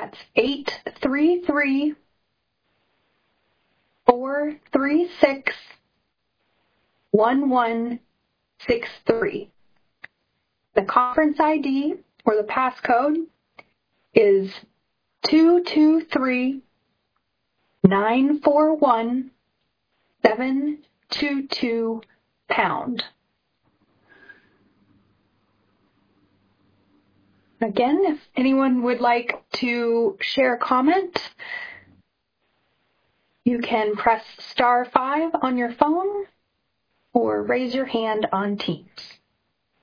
That's 833-436-1163. The conference ID or the passcode is 223-941-722#. Again, if anyone would like to share a comment, you can press *5 on your phone or raise your hand on Teams.